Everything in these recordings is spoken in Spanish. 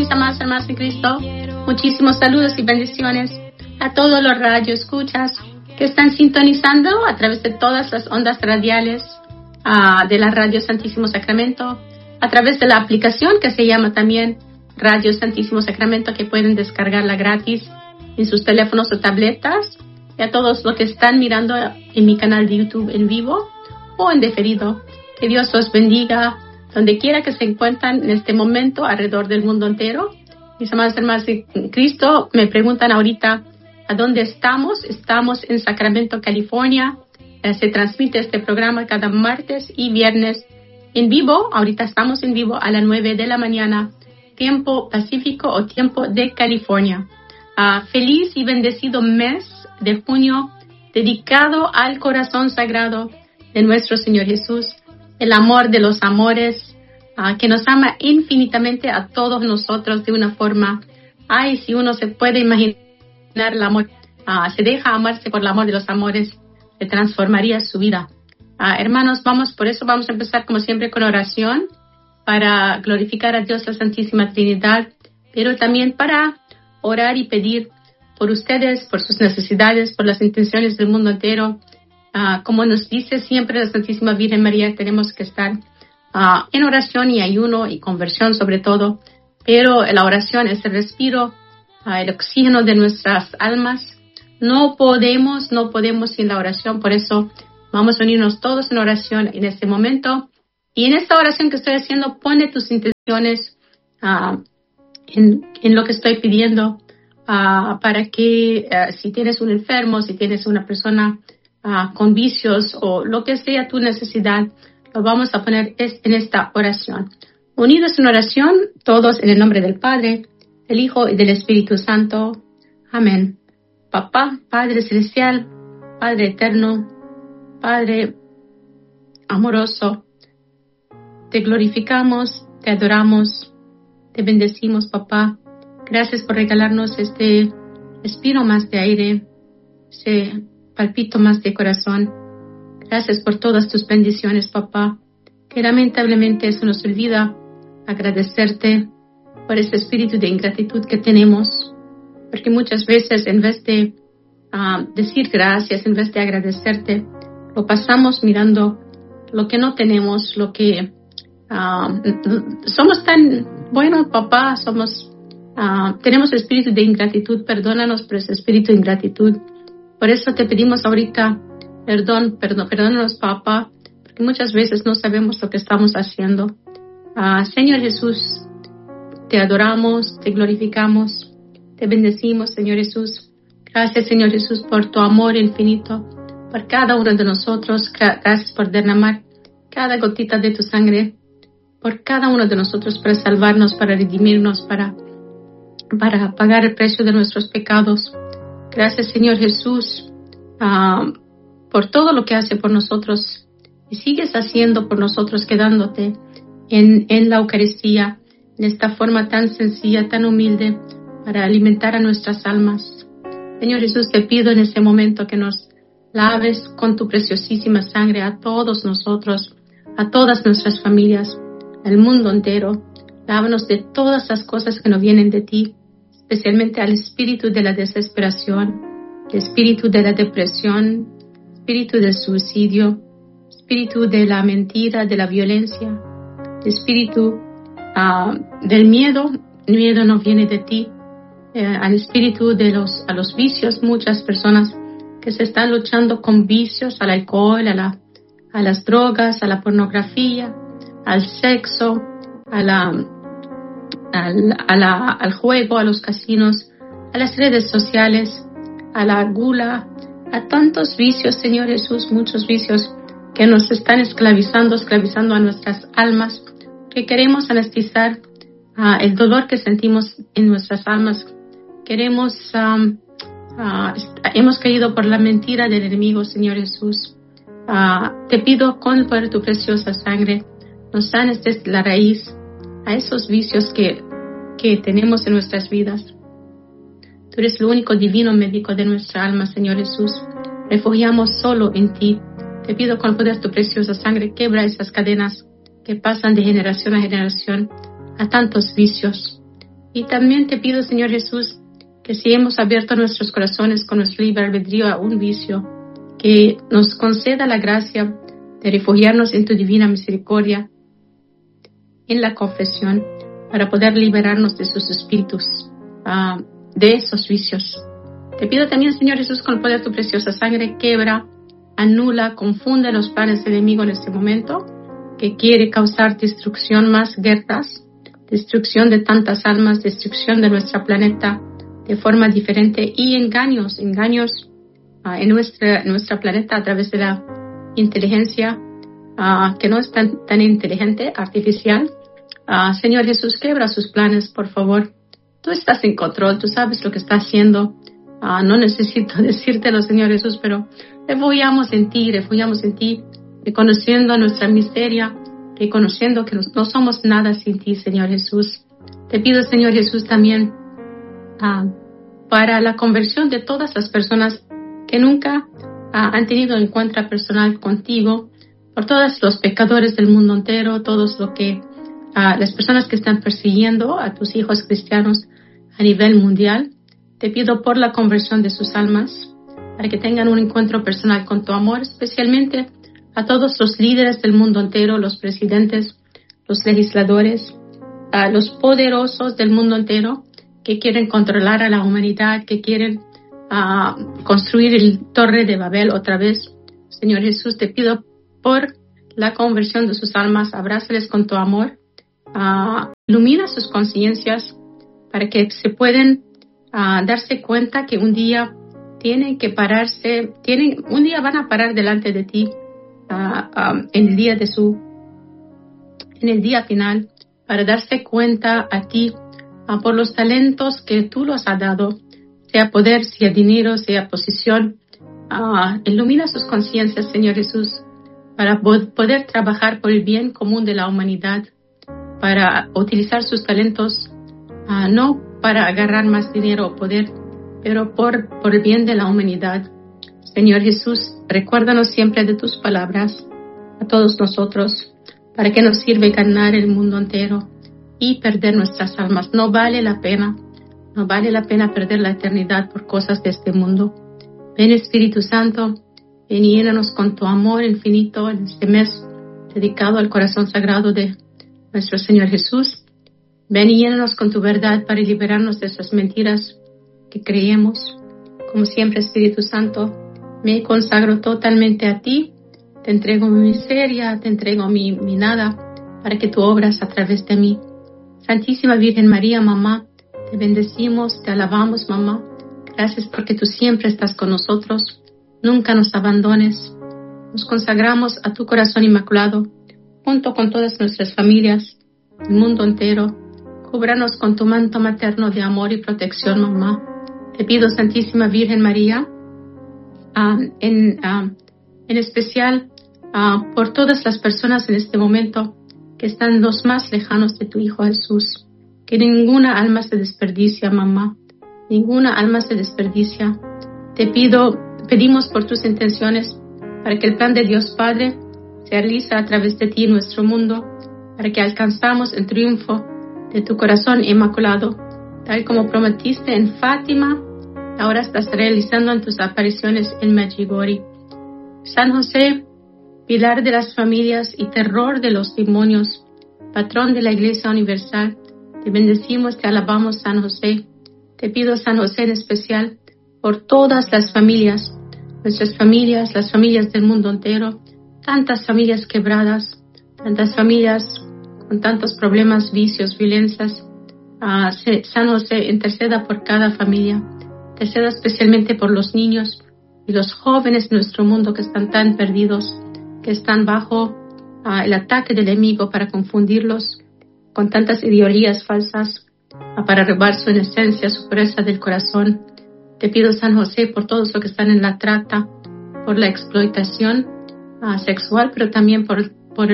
mis amados hermanos en Cristo. Muchísimos saludos y bendiciones a todos los radioescuchas que están sintonizando a través de todas las ondas radiales de la Radio Santísimo Sacramento, a través de la aplicación que se llama también Radio Santísimo Sacramento, que pueden descargarla gratis en sus teléfonos o tabletas, y a todos los que están mirando en mi canal de YouTube en vivo o en diferido. Que Dios os bendiga donde quiera que se encuentran en este momento alrededor del mundo entero. Mis amados hermanos en Cristo me preguntan ahorita a dónde estamos. Estamos en Sacramento, California. Se transmite este programa cada martes y viernes en vivo. Ahorita estamos en vivo a las 9 de la mañana, tiempo pacífico o tiempo de California. Feliz y bendecido mes de junio dedicado al corazón sagrado de nuestro Señor Jesús, el amor de los amores, que nos ama infinitamente a todos nosotros de una forma, si uno se puede imaginar el amor, se deja amarse por el amor de los amores, se transformaría su vida. Hermanos, por eso vamos a empezar como siempre con oración para glorificar a Dios la Santísima Trinidad, pero también para orar y pedir por ustedes, por sus necesidades, por las intenciones del mundo entero. Como nos dice siempre la Santísima Virgen María, tenemos que estar en oración y ayuno y conversión sobre todo, pero la oración es el respiro, el oxígeno de nuestras almas. No podemos sin la oración, por eso vamos a unirnos todos en oración en este momento. Y en esta oración que estoy haciendo, pone tus intenciones en lo que estoy pidiendo, para que si tienes un enfermo, si tienes una persona con vicios o lo que sea tu necesidad, lo vamos a poner en esta oración. Unidos en oración, todos en el nombre del Padre, del Hijo y del Espíritu Santo. Amén. Papá, Padre Celestial, Padre Eterno, Padre amoroso, te glorificamos, te adoramos, te bendecimos, papá. Gracias por regalarnos este respiro más de aire, ese palpito más de corazón. Gracias por todas tus bendiciones, papá, que lamentablemente se nos olvida agradecerte por ese espíritu de ingratitud que tenemos, porque muchas veces en vez de decir gracias, en vez de agradecerte, lo pasamos mirando lo que no tenemos, lo que somos tan buenos, papá, tenemos espíritu de ingratitud. Perdónanos por ese espíritu de ingratitud. Por eso te pedimos ahorita perdónanos, papá, porque muchas veces no sabemos lo que estamos haciendo. Señor Jesús, te adoramos, te glorificamos, te bendecimos, Señor Jesús. Gracias, Señor Jesús, por tu amor infinito, por cada uno de nosotros. Gracias por derramar cada gotita de tu sangre, por cada uno de nosotros, para salvarnos, para redimirnos, para pagar el precio de nuestros pecados. Gracias, Señor Jesús, por todo lo que hace por nosotros y sigues haciendo por nosotros, quedándote en la Eucaristía, en esta forma tan sencilla, tan humilde, para alimentar a nuestras almas. Señor Jesús, te pido en este momento que nos laves con tu preciosísima sangre a todos nosotros, a todas nuestras familias, al mundo entero. Lávanos de todas las cosas que no vienen de ti, especialmente al espíritu de la desesperación, el espíritu de la depresión, espíritu del suicidio, espíritu de la mentira, de la violencia, espíritu del miedo. El miedo no viene de ti. Al espíritu a los vicios, muchas personas que se están luchando con vicios, al alcohol, a las drogas, a la pornografía, al sexo, al juego, a los casinos, a las redes sociales, a la gula, a tantos vicios, Señor Jesús, muchos vicios que nos están esclavizando a nuestras almas, que queremos anestesiar el dolor que sentimos en nuestras almas. Hemos caído por la mentira del enemigo, Señor Jesús. Te pido con el poder de tu preciosa sangre, nos sanes desde la raíz a esos vicios que tenemos en nuestras vidas. Tú eres el único divino médico de nuestra alma, Señor Jesús. Refugiamos solo en ti. Te pido con el poder de tu preciosa sangre, quebra esas cadenas que pasan de generación a generación a tantos vicios. Y también te pido, Señor Jesús, que si hemos abierto nuestros corazones con nuestro libre albedrío a un vicio, que nos conceda la gracia de refugiarnos en tu divina misericordia, en la confesión, para poder liberarnos de sus espíritus, de esos vicios. Te pido también, Señor Jesús, con el poder de tu preciosa sangre, quebra, anula, confunde los planes del enemigo en este momento, que quiere causar destrucción, más guerras, destrucción de tantas almas, destrucción de nuestro planeta de forma diferente y engaños en nuestra planeta a través de la inteligencia que no es tan inteligente, artificial. Señor Jesús, quebra sus planes, por favor. Tú estás en control, tú sabes lo que estás haciendo. No necesito decírtelo, Señor Jesús, pero refugiamos en ti, reconociendo nuestra miseria, reconociendo que no somos nada sin ti, Señor Jesús. Te pido, Señor Jesús, también para la conversión de todas las personas que nunca han tenido encuentro personal contigo, por todos los pecadores del mundo entero, las personas que están persiguiendo a tus hijos cristianos a nivel mundial. Te pido por la conversión de sus almas, para que tengan un encuentro personal con tu amor, especialmente a todos los líderes del mundo entero, los presidentes, los legisladores, los poderosos del mundo entero que quieren controlar a la humanidad, que quieren construir el Torre de Babel otra vez. Señor Jesús, te pido por la conversión de sus almas, abrázales con tu amor, ilumina sus conciencias para que se pueden darse cuenta que un día tienen que pararse, un día van a parar delante de ti en el día final, para darse cuenta a ti por los talentos que tú los has dado, sea poder, sea dinero, sea posición. Ilumina sus conciencias, Señor Jesús, para poder trabajar por el bien común de la humanidad, para utilizar sus talentos, no para agarrar más dinero o poder, pero por el bien de la humanidad. Señor Jesús, recuérdanos siempre de tus palabras a todos nosotros, para que nos sirve ganar el mundo entero y perder nuestras almas. No vale la pena perder la eternidad por cosas de este mundo. Ven, Espíritu Santo, ven y llénanos con tu amor infinito en este mes dedicado al corazón sagrado de nuestro Señor Jesús. Ven y llénanos con tu verdad para liberarnos de esas mentiras que creemos. Como siempre, Espíritu Santo, me consagro totalmente a ti. Te entrego mi miseria, te entrego mi nada, para que tú obras a través de mí. Santísima Virgen María, mamá, te bendecimos, te alabamos, mamá. Gracias porque tú siempre estás con nosotros. Nunca nos abandones. Nos consagramos a tu corazón inmaculado, junto con todas nuestras familias, el mundo entero. Cúbranos con tu manto materno de amor y protección, mamá. Te pido, Santísima Virgen María, en especial por todas las personas en este momento que están los más lejanos de tu Hijo Jesús. Que ninguna alma se desperdicia, mamá. Ninguna alma se desperdicia. Pedimos por tus intenciones, para que el plan de Dios Padre se realice a través de ti en nuestro mundo, para que alcanzamos el triunfo de tu corazón inmaculado, tal como prometiste en Fátima, ahora estás realizando en tus apariciones en Medjugorje. San José, pilar de las familias y terror de los demonios, patrón de la Iglesia Universal, te bendecimos, te alabamos, San José. Te pido, San José, en especial por todas las familias, nuestras familias, las familias del mundo entero, tantas familias quebradas, tantas familias con tantos problemas, vicios, violencias. San José, interceda por cada familia, interceda especialmente por los niños y los jóvenes de nuestro mundo que están tan perdidos, que están bajo el ataque del enemigo para confundirlos con tantas ideologías falsas, para robar su inocencia, su pureza del corazón. Te pido, San José, por todos los que están en la trata, por la explotación sexual, pero también por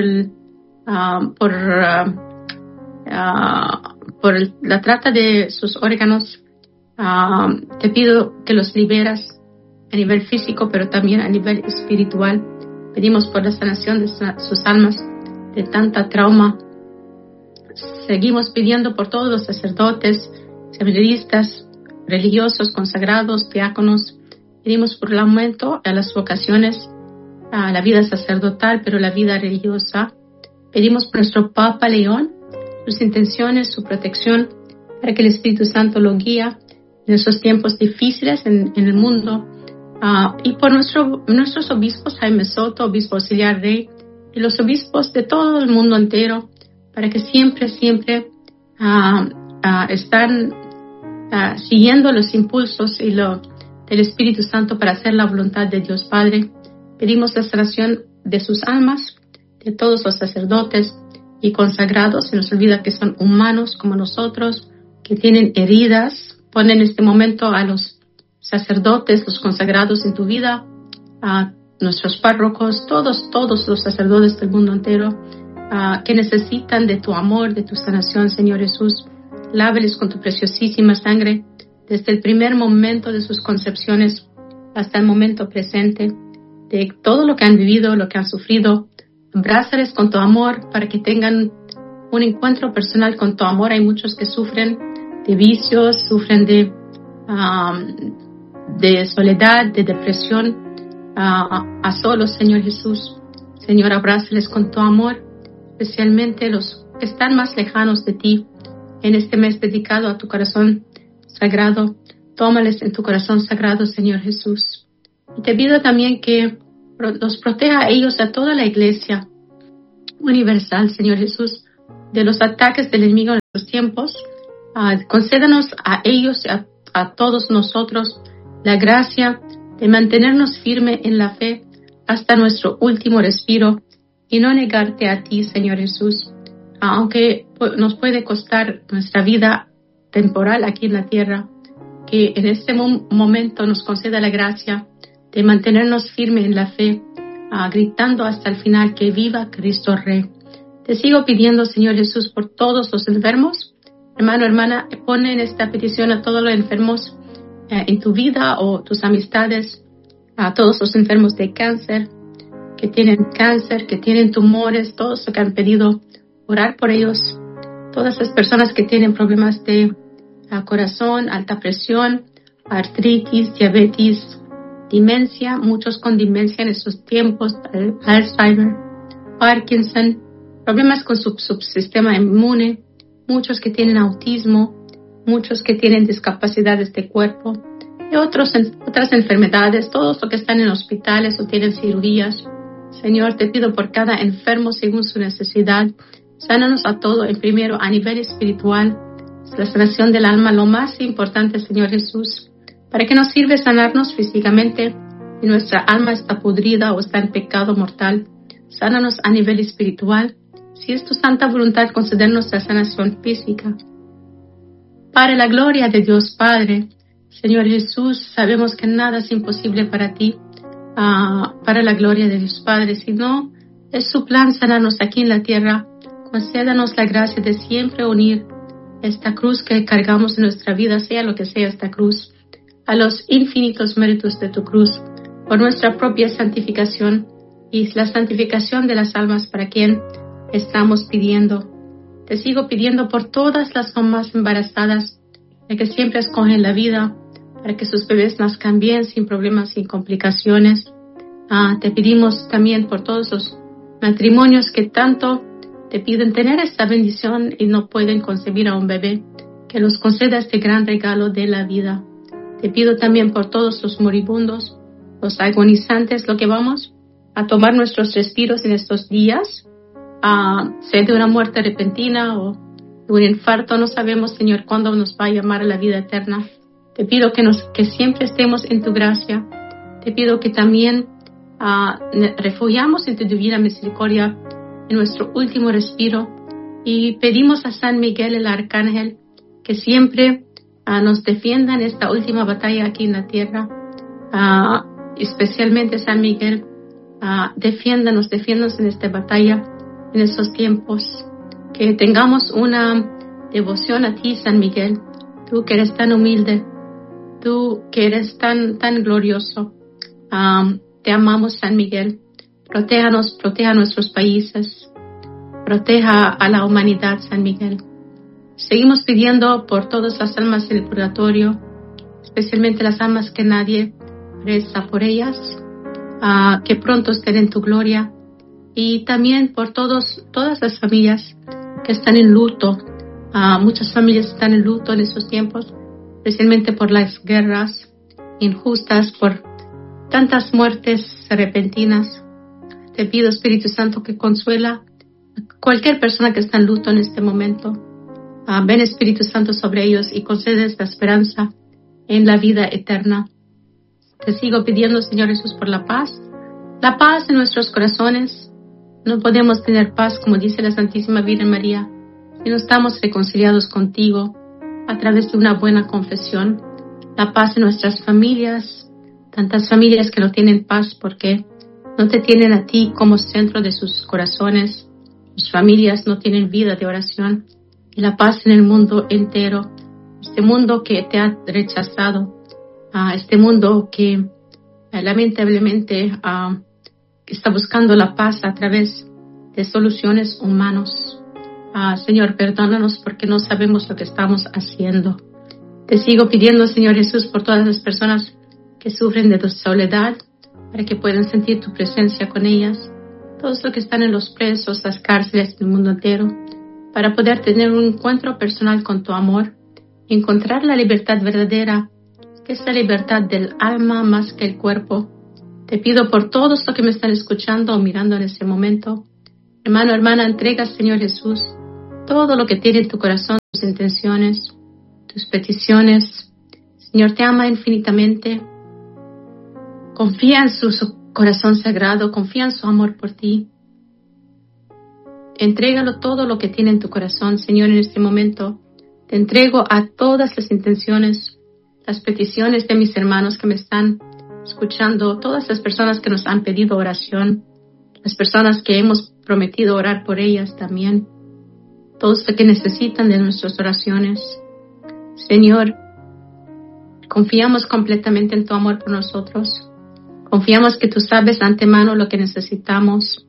la trata de sus órganos. Te pido que los liberas a nivel físico, pero también a nivel espiritual. Pedimos por la sanación de sus almas de tanta trauma, seguimos pidiendo por todos los sacerdotes, seminaristas, religiosos, consagrados, diáconos. Pedimos por el aumento a las vocaciones, a la vida sacerdotal, pero la vida religiosa. Pedimos por nuestro Papa León, sus intenciones, su protección, para que el Espíritu Santo lo guíe en esos tiempos difíciles en el mundo. Y por nuestros obispos, Jaime Soto, obispo auxiliar rey, y los obispos de todo el mundo entero, para que siempre están siguiendo los impulsos del Espíritu Santo para hacer la voluntad de Dios Padre. Pedimos la sanación de sus almas, de todos los sacerdotes y consagrados. Se nos olvida que son humanos como nosotros, que tienen heridas. Pon en este momento a los sacerdotes, los consagrados en tu vida, a nuestros párrocos, todos los sacerdotes del mundo entero, que necesitan de tu amor, de tu sanación, Señor Jesús. Láveles con tu preciosísima sangre, desde el primer momento de sus concepciones hasta el momento presente, de todo lo que han vivido, lo que han sufrido. Abrázales con tu amor para que tengan un encuentro personal con tu amor. Hay muchos que sufren de vicios, sufren de soledad, de depresión, a solos, Señor Jesús. Señor, abrázales con tu amor, especialmente los que están más lejanos de ti. En este mes dedicado a tu corazón sagrado, tómales en tu corazón sagrado, Señor Jesús. Y te pido también que los proteja a ellos, a toda la Iglesia universal, Señor Jesús, de los ataques del enemigo en estos tiempos. Concédanos a ellos, a todos nosotros, la gracia de mantenernos firme en la fe hasta nuestro último respiro y no negarte a ti, Señor Jesús, aunque nos puede costar nuestra vida temporal aquí en la tierra, que en este momento nos conceda la gracia de mantenernos firme en la fe, gritando hasta el final que viva Cristo Rey. Te sigo pidiendo, Señor Jesús, por todos los enfermos. Hermano, hermana, pone en esta petición a todos los enfermos en tu vida o tus amistades, a todos los enfermos de cáncer, que tienen tumores, todos los que han pedido orar por ellos, todas las personas que tienen problemas de corazón, alta presión, artritis, diabetes, demencia, muchos con demencia en estos tiempos, Alzheimer, Parkinson, problemas con su subsistema inmune, muchos que tienen autismo, muchos que tienen discapacidades de cuerpo y otras enfermedades, todos los que están en hospitales o tienen cirugías. Señor, te pido por cada enfermo según su necesidad. Sánanos a todos, en primero a nivel espiritual, la sanación del alma, lo más importante, Señor Jesús. ¿Para qué nos sirve sanarnos físicamente si nuestra alma está podrida o está en pecado mortal? Sánanos a nivel espiritual. Si es tu santa voluntad concedernos la sanación física. Para la gloria de Dios Padre, Señor Jesús, sabemos que nada es imposible para ti. Para la gloria de Dios Padre, sino es su plan sanarnos aquí en la tierra. Concédanos la gracia de siempre unir esta cruz que cargamos en nuestra vida, sea lo que sea esta cruz, a los infinitos méritos de tu cruz, por nuestra propia santificación y la santificación de las almas para quien estamos pidiendo. Te sigo pidiendo por todas las mamás embarazadas, de que siempre escogen la vida, para que sus bebés nazcan bien, sin problemas, sin complicaciones. Te pedimos también por todos los matrimonios que tanto te piden tener esta bendición y no pueden concebir a un bebé, que los conceda este gran regalo de la vida. Te pido también por todos los moribundos, los agonizantes, lo que vamos a tomar nuestros respiros en estos días, sea de una muerte repentina o de un infarto, no sabemos, Señor, cuándo nos va a llamar a la vida eterna. Te pido que siempre estemos en tu gracia. Te pido que también refugiamos en tu divina misericordia en nuestro último respiro y pedimos a San Miguel el Arcángel que siempre nos defienda en esta última batalla aquí en la tierra. Especialmente San Miguel, defiéndanos en esta batalla, en estos tiempos. Que tengamos una devoción a ti, San Miguel, tú que eres tan humilde, tú que eres tan glorioso. Te amamos, San Miguel. Protéjanos, proteja nuestros países, Proteja a la humanidad, San Miguel. Seguimos pidiendo por todas las almas del purgatorio, especialmente las almas que nadie reza por ellas, que pronto estén en tu gloria, y también por todas las familias que están en luto. Muchas familias están en luto en estos tiempos, especialmente por las guerras injustas, por tantas muertes repentinas. Te pido, Espíritu Santo, que consuela a cualquier persona que está en luto en este momento. Ven, Espíritu Santo, sobre ellos y concedes la esperanza en la vida eterna. Te sigo pidiendo, Señor Jesús, por la paz en nuestros corazones. No podemos tener paz, como dice la Santísima Virgen María, si no estamos reconciliados contigo a través de una buena confesión. La paz en nuestras familias, tantas familias que no tienen paz porque no te tienen a ti como centro de sus corazones. Sus familias no tienen vida de oración. Y la paz en el mundo entero, este mundo que te ha rechazado, este mundo que lamentablemente está buscando la paz a través de soluciones humanas. Señor, perdónanos porque no sabemos lo que estamos haciendo. Te sigo pidiendo, Señor Jesús, por todas las personas que sufren de soledad, para que puedan sentir tu presencia con ellas. Todos los que están en los presos, las cárceles del mundo entero, para poder tener un encuentro personal con tu amor, encontrar la libertad verdadera, que es la libertad del alma más que el cuerpo. Te pido por todos los que me están escuchando o mirando en este momento. Hermano, hermana, entrega, Señor Jesús, todo lo que tiene en tu corazón, tus intenciones, tus peticiones. Señor, te ama infinitamente. Confía en su corazón sagrado, confía en su amor por ti. Entrégalo todo lo que tiene en tu corazón, Señor, en este momento. Te entrego a todas las intenciones, las peticiones de mis hermanos que me están escuchando, todas las personas que nos han pedido oración, las personas que hemos prometido orar por ellas también, todos los que necesitan de nuestras oraciones. Señor, confiamos completamente en tu amor por nosotros. Confiamos que tú sabes de antemano lo que necesitamos.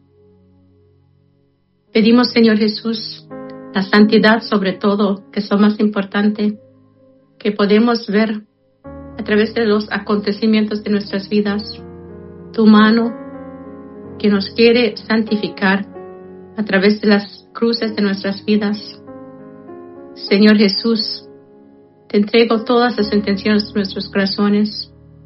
Pedimos, Señor Jesús, la santidad sobre todo, que es lo más importante, que podemos ver a través de los acontecimientos de nuestras vidas, tu mano que nos quiere santificar a través de las cruces de nuestras vidas. Señor Jesús, te entrego todas las intenciones de nuestros corazones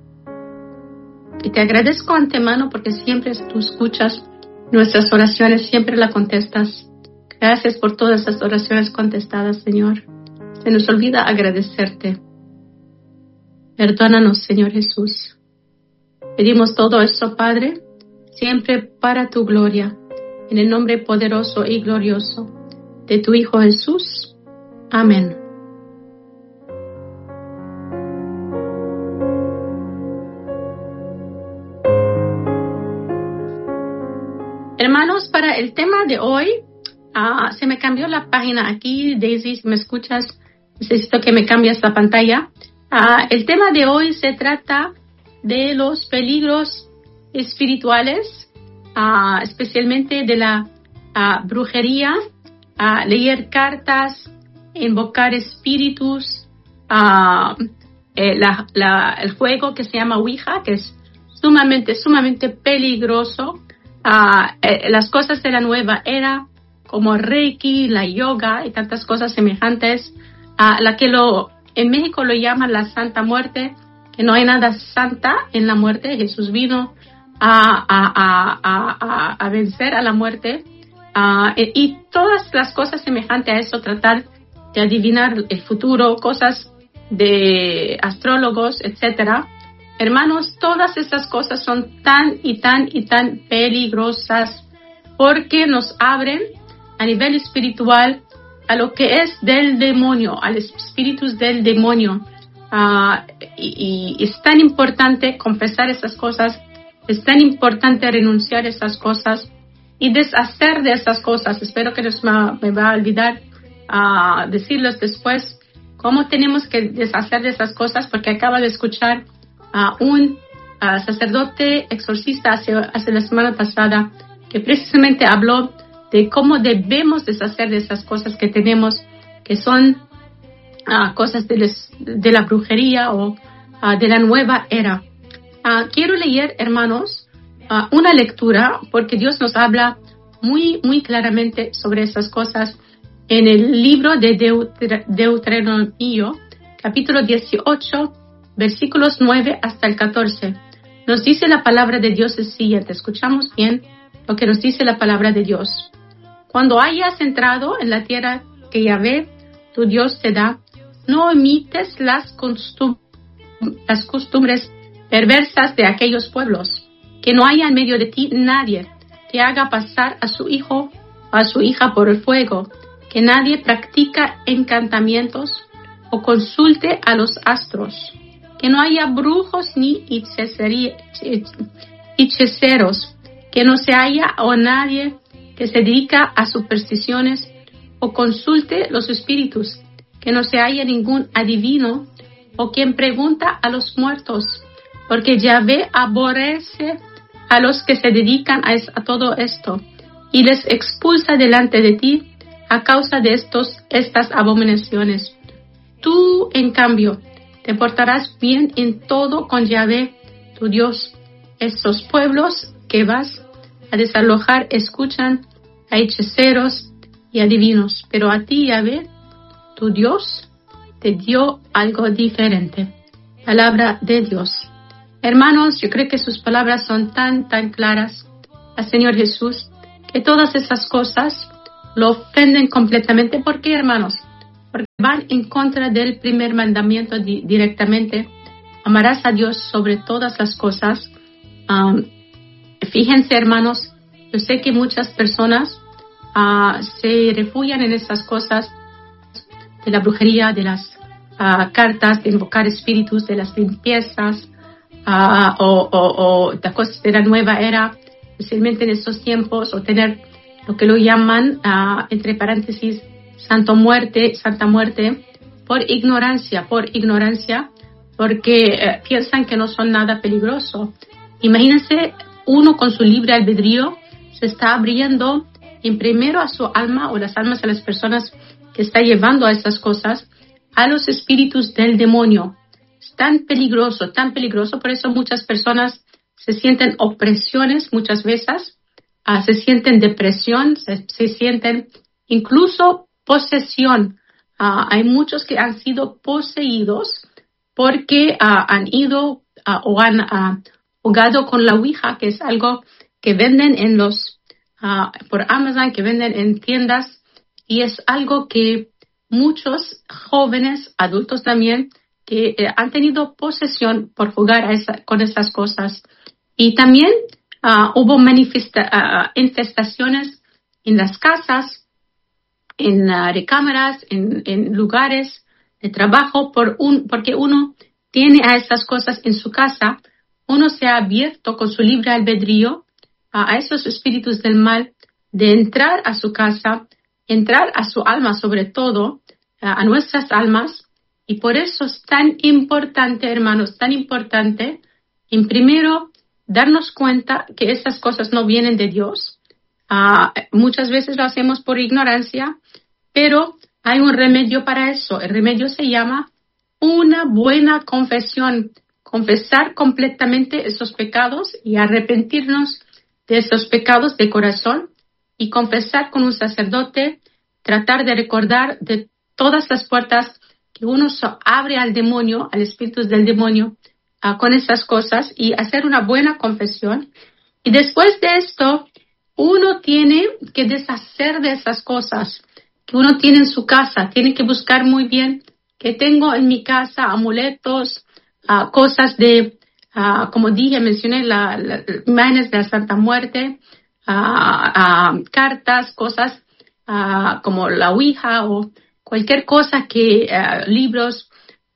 y te agradezco antemano porque siempre tú escuchas nuestras oraciones, siempre las contestas. Gracias por todas las oraciones contestadas, Señor. Se nos olvida agradecerte. Perdónanos, Señor Jesús. Pedimos todo esto, Padre, siempre para tu gloria, en el nombre poderoso y glorioso de tu Hijo Jesús. Amén. Hermanos, para el tema de hoy, se me cambió la página aquí. Daisy, si me escuchas, necesito que me cambies la pantalla. El tema de hoy se trata de los peligros espirituales, especialmente de la brujería, leer cartas, invocar espíritus, el juego que se llama Ouija, que es sumamente peligroso. Las cosas de la nueva era, como Reiki, la yoga y tantas cosas semejantes, la que en México lo llaman la Santa Muerte, que no hay nada santa en la muerte. Jesús vino a vencer a la muerte, y todas las cosas semejantes a eso, tratar de adivinar el futuro, cosas de astrólogos, etcétera. Hermanos, todas estas cosas son tan peligrosas porque nos abren a nivel espiritual a lo que es del demonio, a los espíritus del demonio. Y es tan importante confesar esas cosas, es tan importante renunciar a esas cosas y deshacer de esas cosas. Espero que no me va a olvidar decirles después cómo tenemos que deshacer de esas cosas, porque acabo de escuchar un sacerdote exorcista hace la semana pasada que precisamente habló de cómo debemos deshacer de esas cosas que tenemos, que son cosas de la brujería o de la nueva era. Quiero leer, hermanos, una lectura, porque Dios nos habla muy, muy claramente sobre esas cosas en el libro de Deuteronomio, capítulo 18, versículos 9 hasta el 14. Nos dice la palabra de Dios el siguiente. Escuchamos bien lo que nos dice la palabra de Dios. Cuando hayas entrado en la tierra que Yahvé, tu Dios, te da, no imites las costumbres perversas de aquellos pueblos, que no haya en medio de ti nadie que haga pasar a su hijo o a su hija por el fuego, que nadie practica encantamientos o consulte a los astros, que no haya brujos ni hechiceros, que no se haya o nadie que se dedica a supersticiones o consulte los espíritus, que no se haya ningún adivino o quien pregunta a los muertos, porque Yahvé aborrece a los que se dedican a todo esto y les expulsa delante de ti a causa de estas abominaciones. Tú, en cambio, te portarás bien en todo con Yahvé, tu Dios. Estos pueblos que vas a desalojar escuchan a hechiceros y adivinos, pero a ti, Yahvé, tu Dios, te dio algo diferente. Palabra de Dios. Hermanos, yo creo que sus palabras son tan claras al Señor Jesús, que todas esas cosas lo ofenden completamente. ¿Por qué, hermanos? Porque van en contra del primer mandamiento directamente. Amarás a Dios sobre todas las cosas. Fíjense, hermanos, yo sé que muchas personas se refugian en esas cosas de la brujería, de las cartas, de invocar espíritus, de las limpiezas, o de cosas de la nueva era, especialmente en estos tiempos, o tener lo que lo llaman, entre paréntesis, santa muerte, por ignorancia, porque piensan que no son nada peligroso. Imagínense, uno con su libre albedrío se está abriendo en primero a su alma o las almas de las personas que está llevando a esas cosas, a los espíritus del demonio. Es tan peligroso, por eso muchas personas se sienten opresiones muchas veces, se sienten depresión, se sienten incluso posesión. Hay muchos que han sido poseídos porque han ido o han jugado con la Ouija, que es algo que venden en por Amazon, que venden en tiendas, y es algo que muchos jóvenes, adultos también, que han tenido posesión por jugar con esas cosas. Y también hubo infestaciones en las casas, en recámaras, en lugares de trabajo, porque uno tiene a esas cosas en su casa. Uno se ha abierto con su libre albedrío a esos espíritus del mal de entrar a su casa, entrar a su alma, sobre todo a nuestras almas. Y por eso es tan importante, hermanos, en primero darnos cuenta que esas cosas no vienen de Dios. Muchas veces lo hacemos por ignorancia, pero hay un remedio para eso. El remedio se llama una buena confesión. Confesar completamente esos pecados y arrepentirnos de esos pecados de corazón, y confesar con un sacerdote, tratar de recordar de todas las puertas que uno abre al demonio, al espíritu del demonio, con esas cosas, y hacer una buena confesión. Y después de esto, uno tiene que deshacer de esas cosas que uno tiene en su casa. Tiene que buscar muy bien qué tengo en mi casa, amuletos, cosas de, como dije, mencioné las imágenes de la Santa Muerte, cartas, cosas como la Ouija o cualquier cosa libros,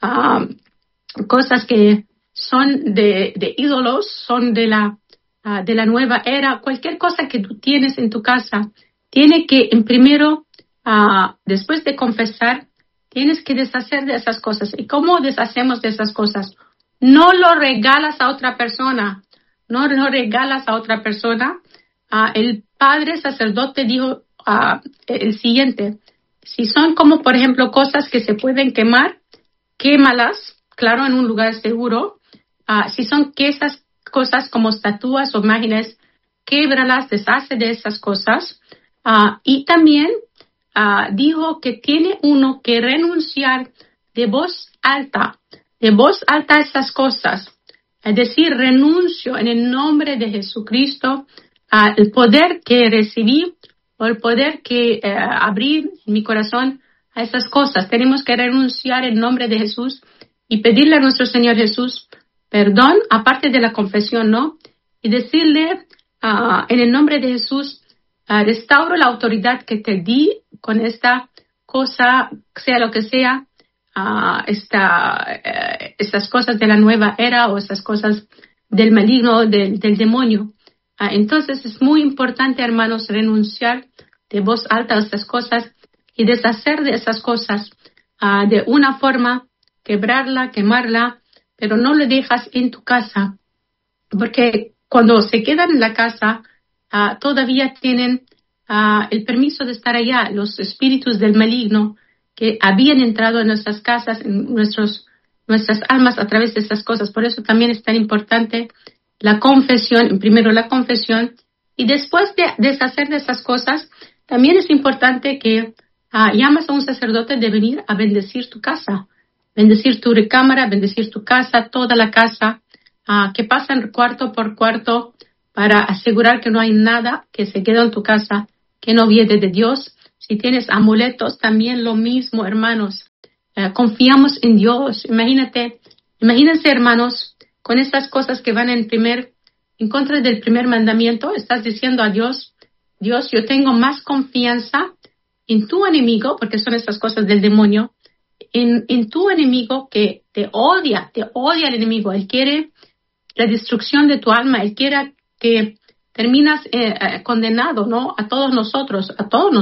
cosas que son de ídolos, son de la nueva era. Cualquier cosa que tú tienes en tu casa, tiene que, primero, después de confesar, tienes que deshacer de esas cosas. ¿Y cómo deshacemos de esas cosas? No lo regalas a otra persona. padre sacerdote dijo el siguiente: si son como, por ejemplo, cosas que se pueden quemar, quémalas, claro, en un lugar seguro. Si son que esas cosas como estatuas o imágenes, québralas, deshace de esas cosas. Y también dijo que tiene uno que renunciar de voz alta a esas cosas. Es decir, renuncio en el nombre de Jesucristo al poder que recibí o el poder que abrí en mi corazón a esas cosas. Tenemos que renunciar en nombre de Jesús y pedirle a nuestro Señor Jesús perdón, aparte de la confesión, ¿no? Y decirle en el nombre de Jesús, restauro la autoridad que te di con esta cosa, sea lo que sea, estas cosas de la nueva era o estas cosas del maligno, del demonio. Entonces es muy importante, hermanos, renunciar de voz alta a estas cosas y deshacer de esas cosas de una forma, quebrarla, quemarla, pero no lo dejas en tu casa, porque cuando se quedan en la casa todavía tienen el permiso de estar allá, los espíritus del maligno que habían entrado en nuestras casas, en nuestras almas a través de estas cosas. Por eso también es tan importante la confesión, primero la confesión, y después de deshacer de esas cosas, también es importante que llamas a un sacerdote de venir a bendecir tu casa, bendecir tu recámara, bendecir tu casa, toda la casa, que pasan cuarto por cuarto para asegurar que no hay nada que se quede en tu casa que no viene de Dios. Si tienes amuletos, también lo mismo, hermanos. Confiamos en Dios. Imagínense, hermanos, con estas cosas que van en contra del primer mandamiento. Estás diciendo a Dios, Dios, yo tengo más confianza en tu enemigo, porque son estas cosas del demonio, en tu enemigo que te odia el enemigo. Él quiere la destrucción de tu alma. Él quiere que terminas condenado, ¿no? A todos nosotros.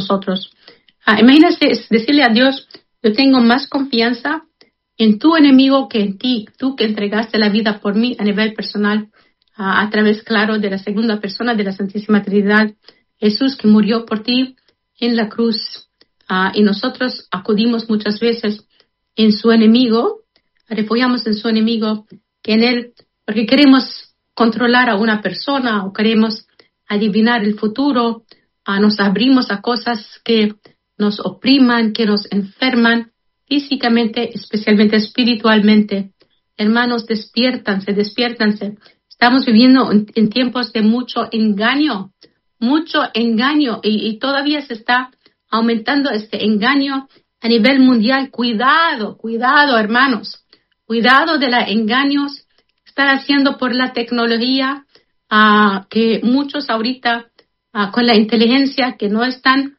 Imagínate decirle a Dios, yo tengo más confianza en tu enemigo que en ti, tú que entregaste la vida por mí a nivel personal, a través, claro, de la segunda persona de la Santísima Trinidad, Jesús, que murió por ti en la cruz. Y nosotros acudimos muchas veces en su enemigo, refugiamos en su enemigo, que en él, porque queremos controlar a una persona o queremos adivinar el futuro, nos abrimos a cosas que nos opriman, que nos enferman físicamente, especialmente espiritualmente. Hermanos, despiértanse. Estamos viviendo en tiempos de mucho engaño y todavía se está aumentando este engaño a nivel mundial. Cuidado, hermanos. Cuidado de los engaños que están haciendo por la tecnología, que muchos ahorita con la inteligencia que no es tan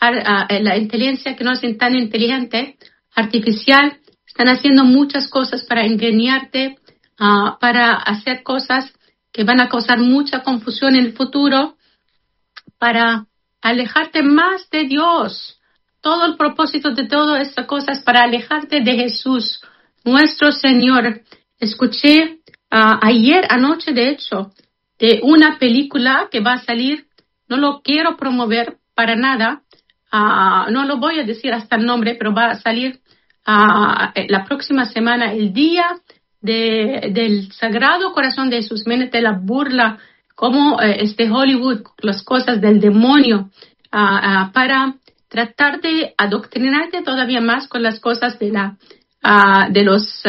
inteligente, artificial, están haciendo muchas cosas para engañarte, para hacer cosas que van a causar mucha confusión en el futuro, para alejarte más de Dios. Todo el propósito de todas estas cosas es para alejarte de Jesús, nuestro Señor. Escuché anoche, de hecho, de una película que va a salir. No lo quiero promover para nada. No lo voy a decir hasta el nombre, pero va a salir la próxima semana, el día del Sagrado Corazón de Jesús. Imagínate la burla, como Hollywood, las cosas del demonio, para tratar de adoctrinarte todavía más con las cosas de los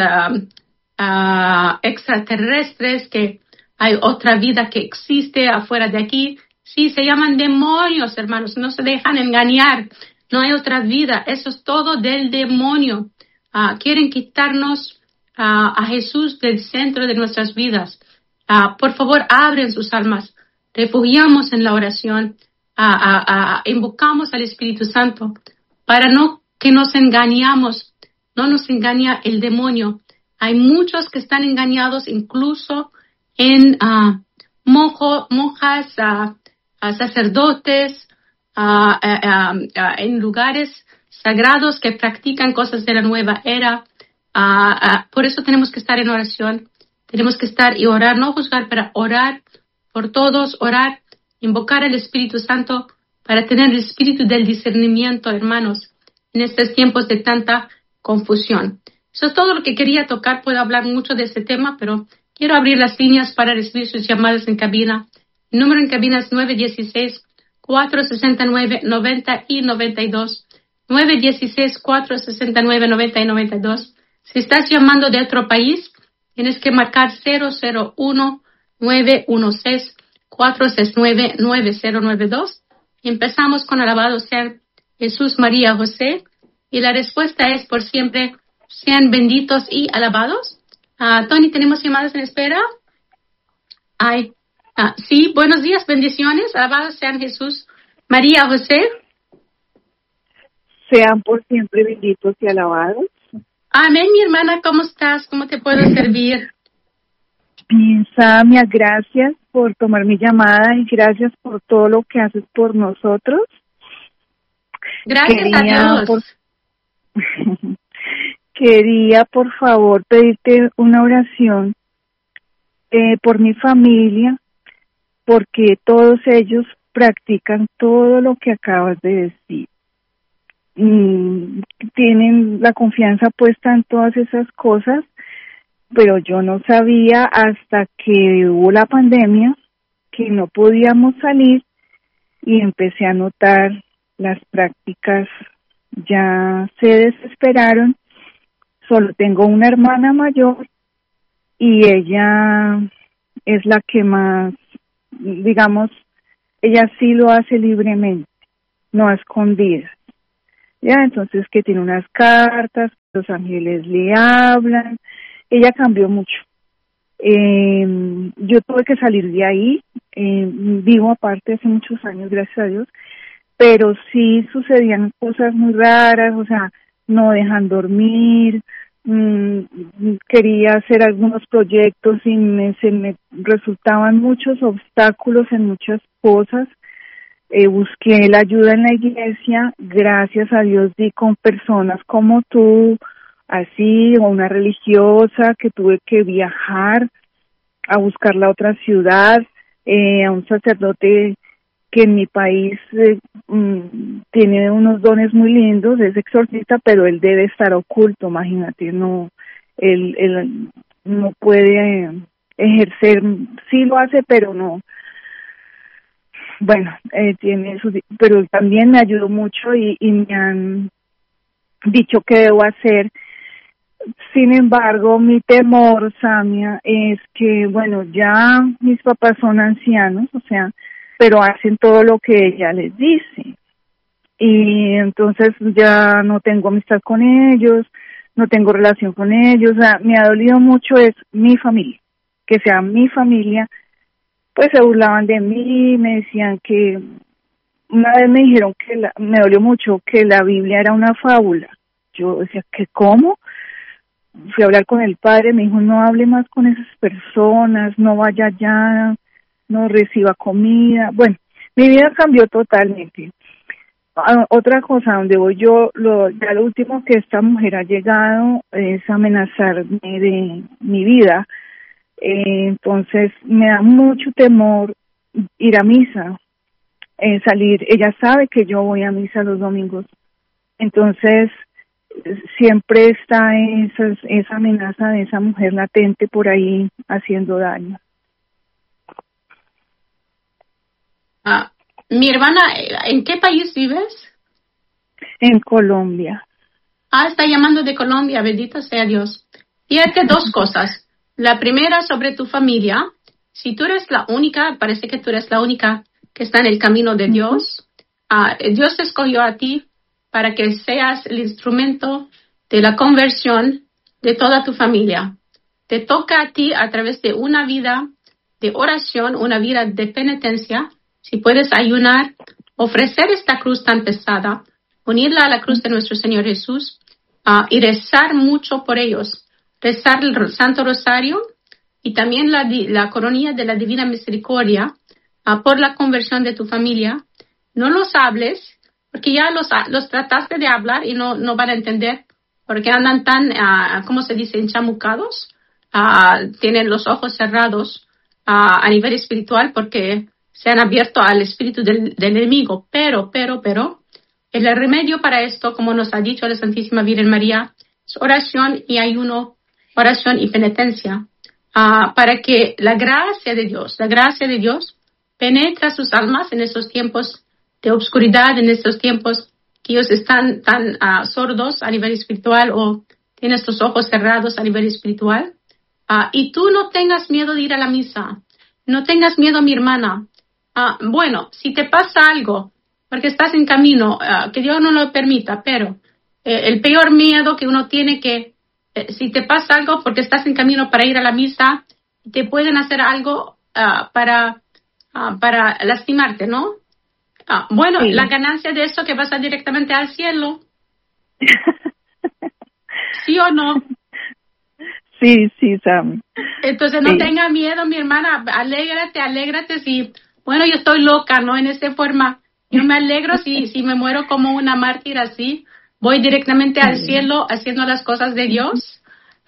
extraterrestres, que hay otra vida que existe afuera de aquí. Sí, se llaman demonios, hermanos, no se dejan engañar. No hay otra vida, eso es todo del demonio. Quieren quitarnos a Jesús del centro de nuestras vidas. Por favor, abren sus almas. Refugiamos en la oración. Invocamos al Espíritu Santo para que nos engañamos. No nos engaña el demonio. Hay muchos que están engañados, incluso en monjas, sacerdotes, en lugares sagrados que practican cosas de la nueva era. Por eso tenemos que estar en oración. Tenemos que estar y orar, no juzgar, pero orar por todos, orar invocar al Espíritu Santo para tener el espíritu del discernimiento, hermanos, en estos tiempos de tanta confusión. Eso es todo lo que quería tocar. Puedo hablar mucho de este tema, pero quiero abrir las líneas para recibir sus llamadas en cabina. El número en cabina es 916-469-90 y 92. 916-469-90 y 92. Si estás llamando de otro país, tienes que marcar 001-916-469-9092. Y empezamos con alabado sea Jesús, María, José. Y la respuesta es por siempre, sean benditos y alabados. Tony, ¿tenemos llamadas en espera? Sí, buenos días, bendiciones. Alabados sean Jesús, María, José. Sean por siempre benditos y alabados. Amén, mi hermana, ¿cómo estás? ¿Cómo te puedo servir? Bien, Samia, gracias por tomar mi llamada y gracias por todo lo que haces por nosotros. Gracias a Dios. Quería, por favor, pedirte una oración por mi familia, porque todos ellos practican todo lo que acabas de decir. Tienen la confianza puesta en todas esas cosas, pero yo no sabía hasta que hubo la pandemia que no podíamos salir y empecé a notar las prácticas. Ya se desesperaron. Solo tengo una hermana mayor y ella es la que más, digamos, ella sí lo hace libremente, no a escondidas. Ya, entonces que tiene unas cartas, los ángeles le hablan, ella cambió mucho. Yo tuve que salir de ahí, vivo aparte hace muchos años, gracias a Dios, pero sí sucedían cosas muy raras, o sea, no dejan dormir, quería hacer algunos proyectos y se me resultaban muchos obstáculos en muchas cosas. Busqué la ayuda en la iglesia, gracias a Dios di con personas como tú, así, o una religiosa que tuve que viajar a buscar la otra ciudad, a un sacerdote que en mi país tiene unos dones muy lindos, es exorcista, pero él debe estar oculto, imagínate, no, él no puede ejercer, sí lo hace, pero no. Bueno, pero también me ayudó mucho y me han dicho qué debo hacer. Sin embargo, mi temor, Samia, es que, bueno, ya mis papás son ancianos, o sea, pero hacen todo lo que ella les dice. Y entonces ya no tengo amistad con ellos, no tengo relación con ellos, o sea, me ha dolido mucho es mi familia, que sea mi familia. Pues se burlaban de mí, me decían que, una vez me dijeron me dolió mucho que la Biblia era una fábula. Yo decía, ¿qué cómo? Fui a hablar con el padre, me dijo, no hable más con esas personas, no vaya allá, no reciba comida. Bueno, mi vida cambió totalmente. Otra cosa, donde voy yo, ya lo último que esta mujer ha llegado es amenazarme de mi vida. Entonces me da mucho temor ir a misa, salir. Ella sabe que yo voy a misa los domingos, entonces siempre está esa amenaza de esa mujer latente por ahí haciendo daño. Mi hermana, ¿en qué país vives? En Colombia. Está llamando de Colombia, bendito sea Dios. Fíjate dos cosas. La primera sobre tu familia. Si tú eres la única, parece que tú eres la única que está en el camino de Dios. Dios te escogió a ti para que seas el instrumento de la conversión de toda tu familia. Te toca a ti a través de una vida de oración, una vida de penitencia. Si puedes ayunar, ofrecer esta cruz tan pesada, unirla a la cruz de nuestro Señor Jesús y rezar mucho por ellos. Rezar el Santo Rosario y también la coronilla de la Divina Misericordia por la conversión de tu familia. No los hables, porque ya los trataste de hablar y no van a entender, porque andan tan, ¿cómo se dice?, enchamucados, tienen los ojos cerrados a nivel espiritual, porque se han abierto al espíritu del enemigo. Pero, el remedio para esto, como nos ha dicho la Santísima Virgen María, es oración y ayuno, oración y penitencia, para que la gracia de Dios penetre a sus almas en estos tiempos de oscuridad, en estos tiempos que ellos están tan sordos a nivel espiritual o tienen estos ojos cerrados a nivel espiritual. Y tú no tengas miedo de ir a la misa, no tengas miedo, mi hermana. Bueno, si te pasa algo, porque estás en camino, que Dios no lo permita, pero el peor miedo que uno tiene que, si te pasa algo porque estás en camino para ir a la misa, te pueden hacer algo para lastimarte, ¿no? Bueno, sí. La ganancia de eso que vas a directamente al cielo. ¿Sí o no? Sí, Sam. Entonces no tenga miedo, mi hermana, alégrate si, bueno, yo estoy loca, ¿no? En esta forma, yo me alegro si me muero como una mártir así, voy directamente al cielo haciendo las cosas de Dios.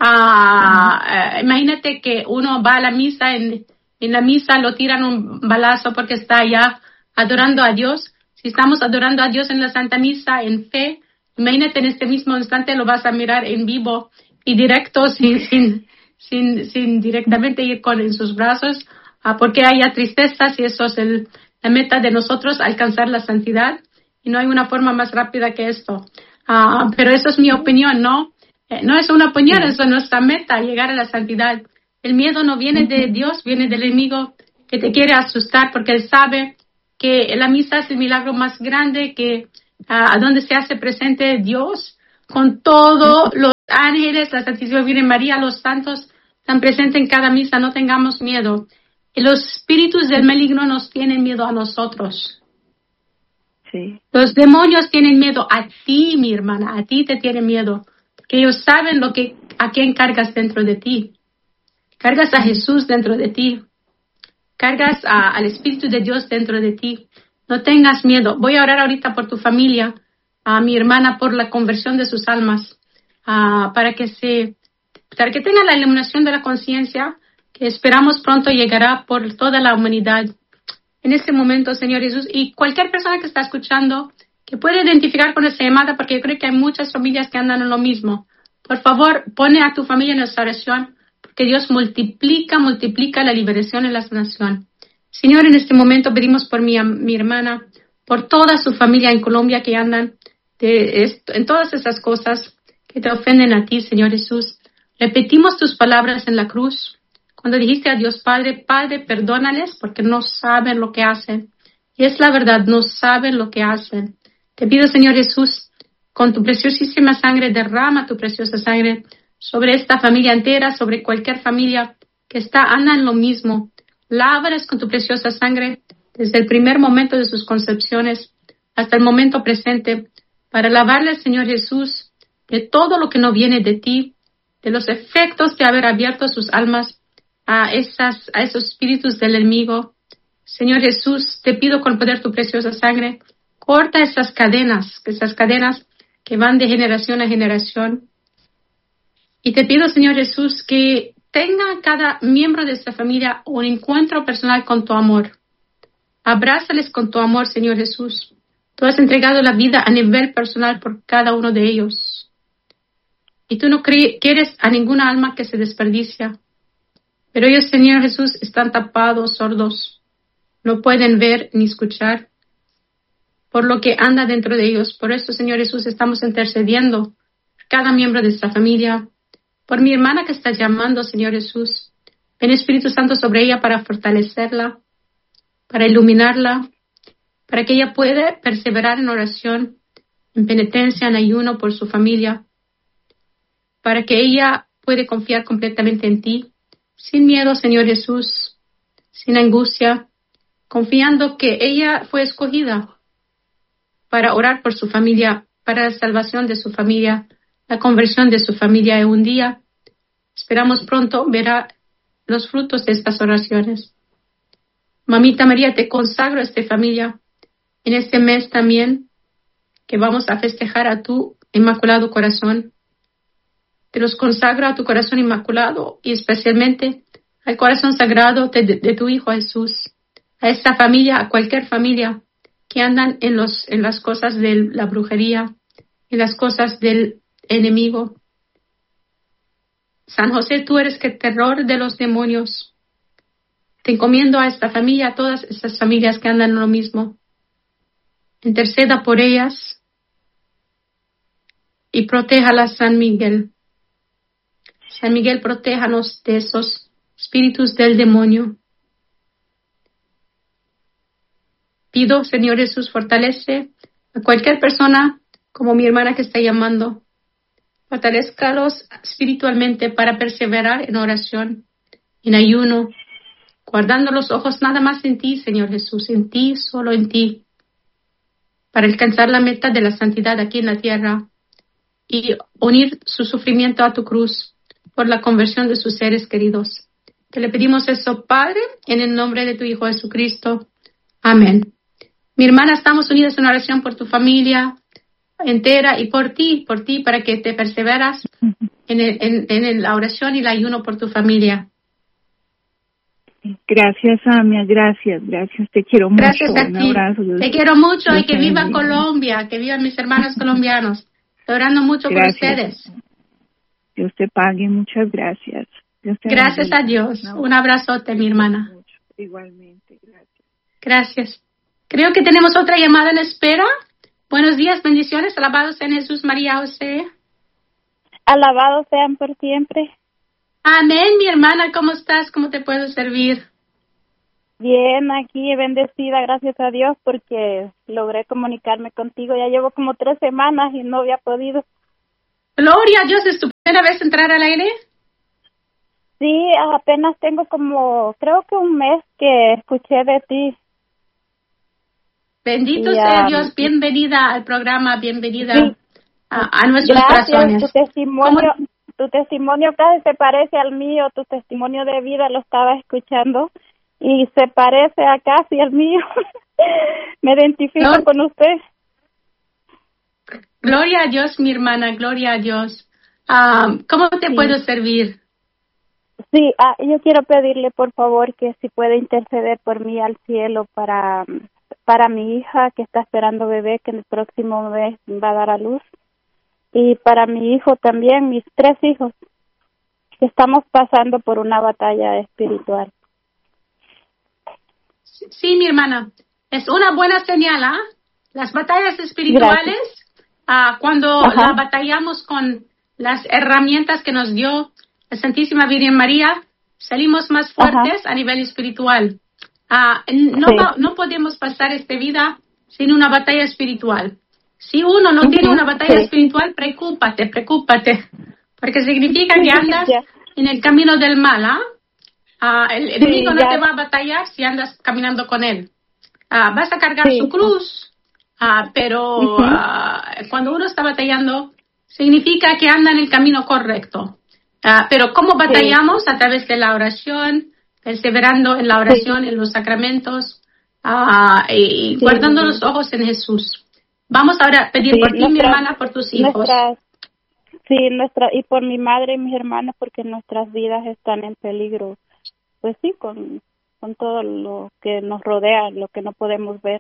Imagínate que uno va a la misa, en la misa lo tiran un balazo porque está allá adorando a Dios. Si estamos adorando a Dios en la Santa Misa, en fe, imagínate en este mismo instante lo vas a mirar en vivo y directo, sin directamente ir en sus brazos, porque haya tristezas y eso es la meta de nosotros, alcanzar la santidad, y no hay una forma más rápida que esto. Pero eso es mi opinión, ¿no? No es una opinión, eso es nuestra meta, llegar a la santidad. El miedo no viene de Dios, viene del enemigo que te quiere asustar, porque él sabe que la misa es el milagro más grande, que a donde se hace presente Dios, con todos los ángeles, la Santísima Virgen María, los santos están presentes en cada misa. No tengamos miedo. Y los espíritus del maligno nos tienen miedo a nosotros. Sí. Los demonios tienen miedo a ti, mi hermana, a ti te tienen miedo, porque ellos saben a quién cargas dentro de ti. Cargas a Jesús dentro de ti. Cargas al Espíritu de Dios dentro de ti. No tengas miedo. Voy a orar ahorita por tu familia, a mi hermana, por la conversión de sus almas, para que tengan la iluminación de la conciencia, que esperamos pronto llegará por toda la humanidad. En este momento, Señor Jesús, y cualquier persona que está escuchando, que puede identificar con esta llamada, porque yo creo que hay muchas familias que andan en lo mismo. Por favor, pone a tu familia en nuestra oración, porque Dios multiplica la liberación y la sanación. Señor, en este momento pedimos por mi hermana, por toda su familia en Colombia que andan en todas esas cosas que te ofenden a ti, Señor Jesús. Repetimos tus palabras en la cruz, cuando dijiste a Dios Padre, perdónales porque no saben lo que hacen. Y es la verdad, no saben lo que hacen. Te pido, Señor Jesús, con tu preciosísima sangre, derrama tu preciosa sangre sobre esta familia entera, sobre cualquier familia que anda en lo mismo. Lávalas con tu preciosa sangre desde el primer momento de sus concepciones hasta el momento presente, para lavarles, Señor Jesús, de todo lo que no viene de ti, de los efectos de haber abierto sus almas a esos espíritus del enemigo. Señor Jesús, te pido con el poder de tu preciosa sangre, corta esas cadenas que van de generación a generación. Y te pido, Señor Jesús, que tenga cada miembro de esta familia un encuentro personal con tu amor. Abrázales con tu amor, Señor Jesús. Tú has entregado la vida a nivel personal por cada uno de ellos. Y tú no quieres a ninguna alma que se desperdicia. Pero ellos, Señor Jesús, están tapados, sordos. No pueden ver ni escuchar por lo que anda dentro de ellos. Por eso, Señor Jesús, estamos intercediendo por cada miembro de esta familia. Por mi hermana que está llamando, Señor Jesús. Ven Espíritu Santo sobre ella para fortalecerla, para iluminarla, para que ella pueda perseverar en oración, en penitencia, en ayuno por su familia, para que ella pueda confiar completamente en ti, sin miedo, Señor Jesús, sin angustia, confiando que ella fue escogida para orar por su familia, para la salvación de su familia, la conversión de su familia. Y un día, esperamos pronto, verá los frutos de estas oraciones. Mamita María, te consagro a esta familia en este mes también, que vamos a festejar a tu Inmaculado Corazón. Te los consagro a tu corazón inmaculado y especialmente al corazón sagrado de tu Hijo Jesús, a esta familia, a cualquier familia que andan en las cosas de la brujería, en las cosas del enemigo. San José, tú eres el terror de los demonios. Te encomiendo a esta familia, a todas estas familias que andan en lo mismo. Interceda por ellas y protéjalas, San Miguel. San Miguel, protéjanos de esos espíritus del demonio. Pido, Señor Jesús, fortalece a cualquier persona, como mi hermana que está llamando. Fortalezcalos espiritualmente para perseverar en oración, en ayuno, guardando los ojos nada más en ti, Señor Jesús, en ti, solo en ti, para alcanzar la meta de la santidad aquí en la tierra y unir su sufrimiento a tu cruz por la conversión de sus seres queridos. Te le pedimos eso, Padre, en el nombre de tu Hijo Jesucristo. Amén. Mi hermana, estamos unidas en oración por tu familia entera y por ti, para que te perseveras en la oración y el ayuno por tu familia. Gracias, Samia, gracias, te quiero mucho. Gracias a ti. Un abrazo. Te quiero mucho Dios y que viva Colombia, que vivan mis hermanos colombianos. Estoy orando mucho por ustedes. Dios te pague, muchas gracias. Gracias a Dios. Un abrazote, mi hermana. Igualmente, gracias. Gracias. Creo que tenemos otra llamada en espera. Buenos días, bendiciones, alabados sean Jesús, María, José. Alabados sean por siempre. Amén, mi hermana, ¿cómo estás? ¿Cómo te puedo servir? Bien, aquí bendecida, gracias a Dios, porque logré comunicarme contigo. Ya llevo como 3 semanas y no había podido. Gloria a Dios, ¿es tu primera vez entrar al aire? Sí, apenas tengo como, creo que un mes que escuché de ti. Bendito sea Dios, bienvenida al programa, bienvenida sí. a nuestros Gracias, corazones. Tu testimonio casi se parece al mío, tu testimonio de vida lo estaba escuchando y se parece a casi al mío. Me identifico con usted. Gloria a Dios, mi hermana, gloria a Dios. ¿Cómo te puedo servir? Sí, yo quiero pedirle por favor que si puede interceder por mí al cielo para mi hija que está esperando bebé, que en el próximo mes va a dar a luz, y para mi hijo también, mis 3 hijos, que estamos pasando por una batalla espiritual. Sí, mi hermana, es una buena señal, Las batallas espirituales, cuando la batallamos con las herramientas que nos dio la Santísima Virgen María, salimos más fuertes a nivel espiritual. No podemos pasar esta vida sin una batalla espiritual. Si uno no tiene una batalla espiritual, preocúpate, porque significa que andas en el camino del mal. El enemigo no te va a batallar si andas caminando con él. Vas a cargar su cruz, pero cuando uno está batallando, significa que anda en el camino correcto. Pero ¿cómo batallamos? A través de la oración, perseverando en la oración, en los sacramentos, y guardando los ojos en Jesús. Vamos ahora a pedir por ti, mi hermana, por tus hijos. Y por mi madre y mis hermanas, porque nuestras vidas están en peligro. Pues sí, con todo lo que nos rodea, lo que no podemos ver.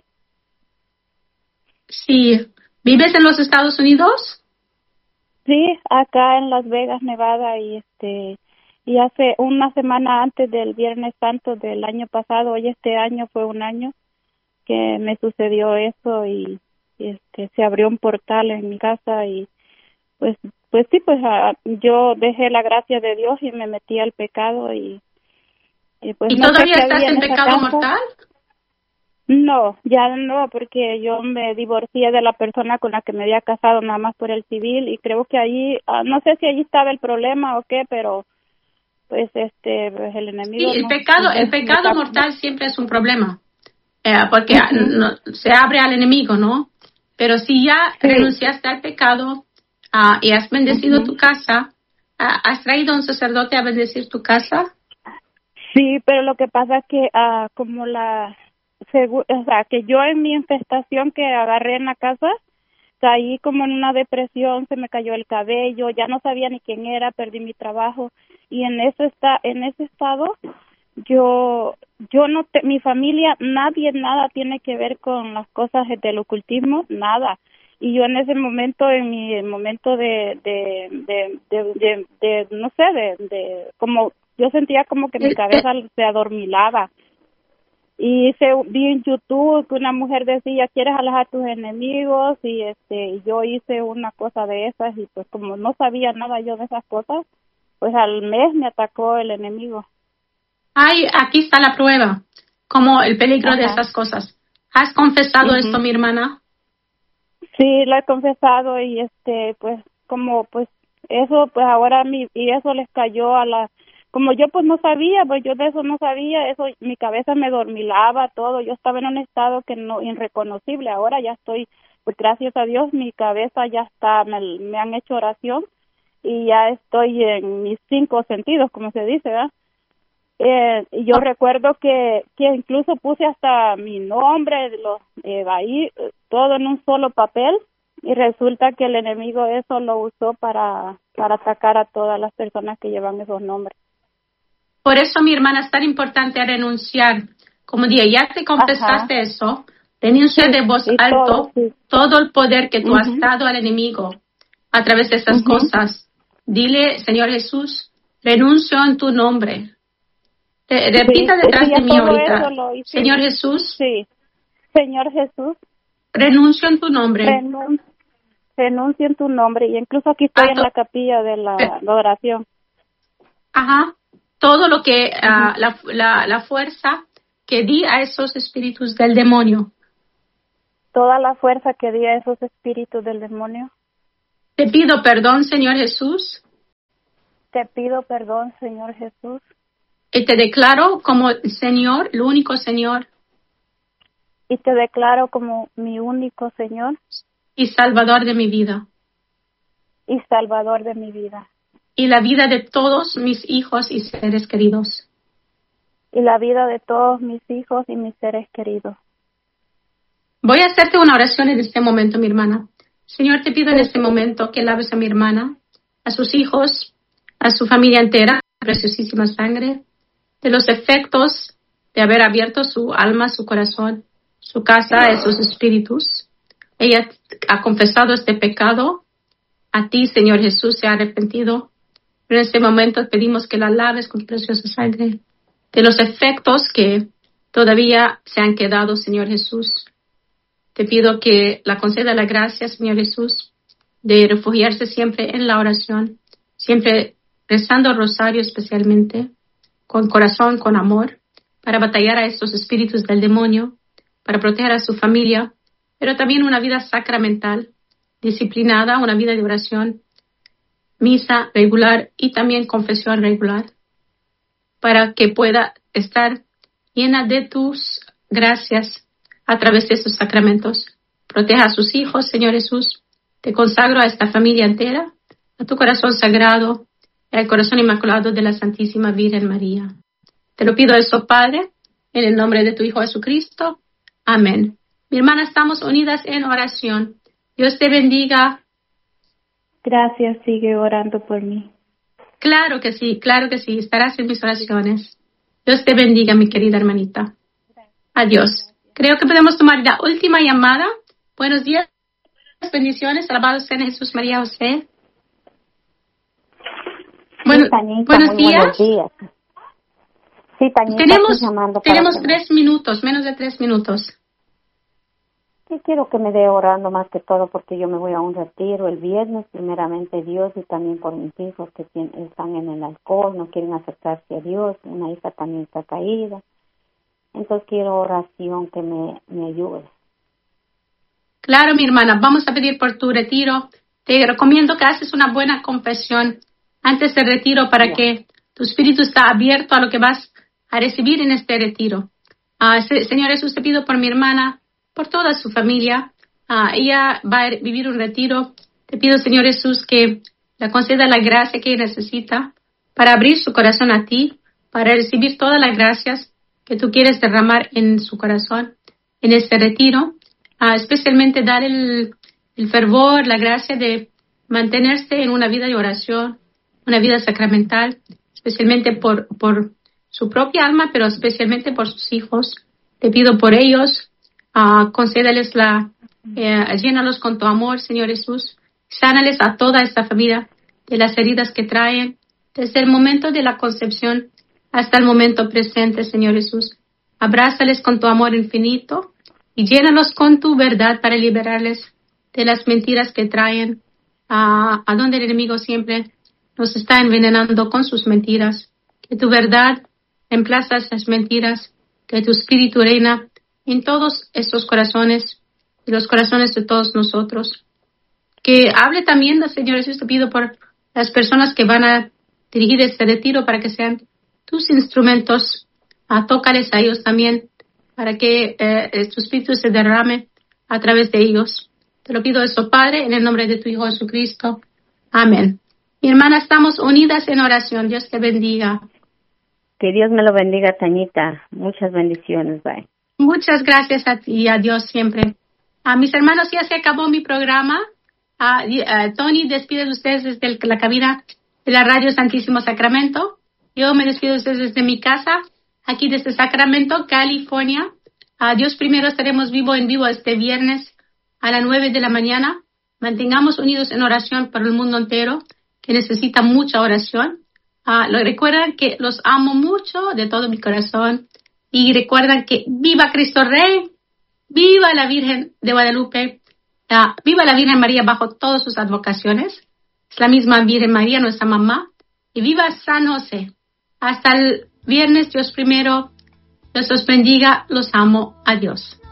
Sí. ¿Vives en los Estados Unidos? Sí, acá en Las Vegas, Nevada, y hace una semana antes del Viernes Santo del año pasado, hoy este año fue un año que me sucedió eso y se abrió un portal en mi casa y pues yo dejé la gracia de Dios y me metí al pecado y pues ¿Y no todavía sé qué estás había en pecado casa. mortal? No, ya no, porque yo me divorcié de la persona con la que me había casado nada más por el civil y creo que allí, no sé si allí estaba el problema o qué, pero pues pues el enemigo. Sí, el pecado mortal siempre es un problema, porque se abre al enemigo, ¿no? Pero si ya renunciaste al pecado y has bendecido tu casa, ¿has traído a un sacerdote a bendecir tu casa? Sí, pero lo que pasa es que como que yo en mi infestación que agarré en la casa, caí como en una depresión, se me cayó el cabello, ya no sabía ni quién era, perdí mi trabajo y en ese estado yo no, mi familia, nadie, nada tiene que ver con las cosas del ocultismo, nada. Y yo en ese momento, en mi momento no sé, como, yo sentía como que mi cabeza se adormilaba. Y vi en YouTube que una mujer decía, ¿quieres alejar a tus enemigos? Y yo hice una cosa de esas y pues como no sabía nada yo de esas cosas, pues al mes me atacó el enemigo. Ay, aquí está la prueba, como el peligro de esas cosas. ¿Has confesado esto, mi hermana? Sí, lo he confesado y pues como pues eso pues ahora y eso les cayó como yo pues no sabía, pues yo de eso no sabía, eso mi cabeza me dormilaba todo, yo estaba en un estado que no irreconocible, ahora ya estoy, pues gracias a Dios mi cabeza ya está, me han hecho oración y ya estoy en mis 5 sentidos, como se dice, ¿verdad? Y yo recuerdo que incluso puse hasta mi nombre, ahí, todo en un solo papel, y resulta que el enemigo eso lo usó para atacar a todas las personas que llevan esos nombres. Por eso, mi hermana, es tan importante renunciar. Como dije, ya te confesaste eso, denuncia de voz alto todo el poder que tú has dado al enemigo a través de estas cosas. Dile, Señor Jesús, renuncio en tu nombre. Repita detrás de mí ahorita. Señor Jesús. Sí. Señor Jesús. Renuncio en tu nombre. Renuncio en tu nombre. Y incluso aquí estoy en la capilla de la oración. Ajá. Todo lo que, la fuerza que di a esos espíritus del demonio. Toda la fuerza que di a esos espíritus del demonio. Te pido perdón, Señor Jesús. Te pido perdón, Señor Jesús. Y te declaro como Señor, el único Señor. Y te declaro como mi único Señor. Y Salvador de mi vida. Y Salvador de mi vida. Y la vida de todos mis hijos y seres queridos. Y la vida de todos mis hijos y mis seres queridos. Voy a hacerte una oración en este momento, mi hermana. Señor, te pido en este momento que laves a mi hermana, a sus hijos, a su familia entera, preciosísima sangre, de los efectos de haber abierto su alma, su corazón, su casa a esos espíritus. Ella ha confesado este pecado. A ti, Señor Jesús, se ha arrepentido. Pero en este momento pedimos que la laves con preciosa sangre de los efectos que todavía se han quedado, Señor Jesús. Te pido que la conceda la gracia, Señor Jesús, de refugiarse siempre en la oración, siempre rezando el rosario especialmente, con corazón, con amor, para batallar a estos espíritus del demonio, para proteger a su familia, pero también una vida sacramental, disciplinada, una vida de oración, misa regular y también confesión regular, para que pueda estar llena de tus gracias a través de estos sacramentos. Proteja a sus hijos, Señor Jesús. Te consagro a esta familia entera, a tu corazón sagrado, al corazón inmaculado de la Santísima Virgen María. Te lo pido eso, Padre, en el nombre de tu Hijo Jesucristo. Amén. Mi hermana, estamos unidas en oración. Dios te bendiga. Gracias, sigue orando por mí. Claro que sí, estarás en mis oraciones. Dios te bendiga, mi querida hermanita. Adiós. Creo que podemos tomar la última llamada. Buenos días, bendiciones, alabados sean Jesús, María, José. Bueno, Tañita, buenos días. Sí, Tañita, tenemos 3 minutos, menos de 3 minutos. Sí, quiero que me dé orando más que todo porque yo me voy a un retiro el viernes, primeramente Dios, y también por mis hijos que están en el alcohol, no quieren acercarse a Dios, una hija también está caída. Entonces quiero oración que me ayude. Claro, mi hermana, vamos a pedir por tu retiro. Te recomiendo que haces una buena confesión antes del retiro para que tu espíritu esté abierto a lo que vas a recibir en este retiro. Señor Jesús, te pido por mi hermana, por toda su familia. Ella va a vivir un retiro. Te pido, Señor Jesús, que le conceda la gracia que ella necesita para abrir su corazón a ti, para recibir todas las gracias que tú quieres derramar en su corazón en este retiro. Especialmente dar el fervor, la gracia de mantenerse en una vida de oración, una vida sacramental, especialmente por su propia alma, pero especialmente por sus hijos. Te pido por ellos, concédales llénalos con tu amor, Señor Jesús. Sánales a toda esta familia de las heridas que traen, desde el momento de la concepción hasta el momento presente, Señor Jesús. Abrázales con tu amor infinito y llénalos con tu verdad para liberarles de las mentiras que traen, a donde el enemigo siempre nos está envenenando con sus mentiras. Que tu verdad reemplaza esas mentiras, que tu espíritu reina en todos estos corazones y los corazones de todos nosotros. Que hable también, Señor Jesús, te pido por las personas que van a dirigir este retiro para que sean tus instrumentos. Tócales a ellos también para que tu espíritu se derrame a través de ellos. Te lo pido eso, Padre, en el nombre de tu Hijo Jesucristo. Amén. Mi hermana, estamos unidas en oración. Dios te bendiga. Que Dios me lo bendiga, Tañita. Muchas bendiciones. Bye. Muchas gracias a ti y a Dios siempre. A mis hermanos, ya se acabó mi programa. Tony, despide de ustedes desde la cabina de la Radio Santísimo Sacramento. Yo me despido de ustedes desde mi casa, aquí desde Sacramento, California. Dios primero, estaremos en vivo este viernes a las 9 de la mañana. Mantengamos unidos en oración por el mundo entero, que necesita mucha oración. Recuerden que los amo mucho de todo mi corazón. Y recuerden que viva Cristo Rey, viva la Virgen de Guadalupe, viva la Virgen María bajo todas sus advocaciones. Es la misma Virgen María, nuestra mamá. Y viva San José. Hasta el viernes, Dios primero. Dios los bendiga. Los amo. Adiós.